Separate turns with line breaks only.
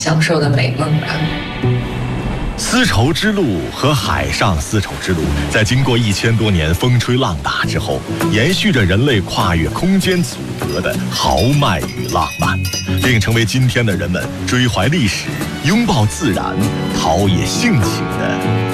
享受的美梦吧。
丝绸之路和海上丝绸之路，在经过1000多年风吹浪打之后，延续着人类跨越空间阻隔的豪迈与浪漫，并成为今天的人们追怀历史、拥抱自然、陶冶性情的